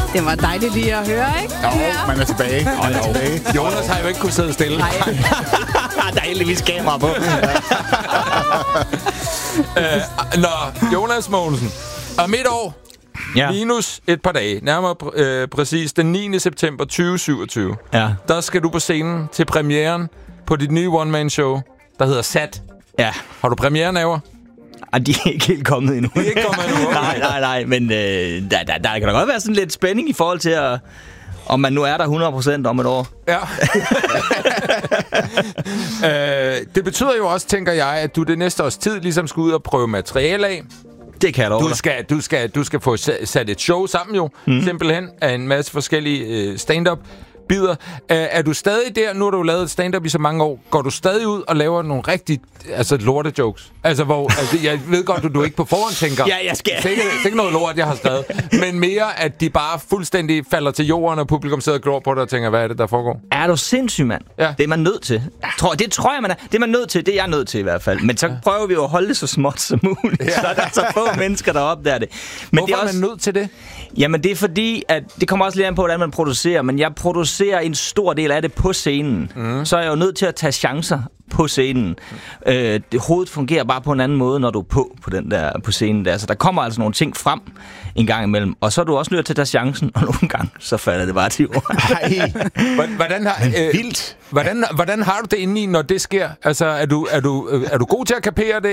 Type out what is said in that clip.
Det var dejligt lige at høre, ikke? Jo, man er tilbage. Jonas har jo ikke kunnet sidde stille. Nej. Der er heldigvis kamera på. Jonas Mogensen. Om et år, minus et par dage, nærmere præcis den 9. september 2027, der skal du på scenen til premieren på dit nye one-man-show, der hedder Sat. Ja. Har du premierenæver? De er ikke helt kommet endnu. De er ikke kommet endnu. Nej, men der kan da godt være sådan lidt spænding i forhold til, om man nu er der 100% om et år. Ja. Det betyder jo også, tænker jeg, at du det næste års tid ligesom skal ud og prøve materiale af. Det kan jeg love Du skal få sat et show sammen jo, simpelthen, af en masse forskellige stand-up bider. Er du stadig der? Nu har du lavet stand-up i så mange år. Går du stadig ud og laver nogle rigtig lorte-jokes? Jeg ved godt, du ikke på forhånd tænker... Ja, jeg skal. Det er ikke noget lort, jeg har skrevet. Men mere, at de bare fuldstændig falder til jorden, og publikum sidder og glor på dig og tænker, hvad er det, der foregår? Er du sindssyg, mand? Ja. Det er man nødt til. Det tror jeg, man er. Det er man nødt til. Det er jeg nødt til i hvert fald. Men så prøver vi jo at holde det så småt som muligt. Ja. Så der er så få mennesker, der opdager det. Men hvorfor er man nødt til det? Jamen, det er fordi, at det kommer også lidt an på, hvordan man producerer. Men jeg producerer en stor del af det på scenen. Så er jeg jo nødt til at tage chancer på scenen. Hovedet fungerer bare på en anden måde, når du er på scenen der. Så der kommer altså nogle ting frem en gang imellem. Og så er du også nødt til at tage chancen, og nogle gange, så falder det bare til jorden. Hvordan har du det inde i, når det sker? Altså, er du god til at kapere det,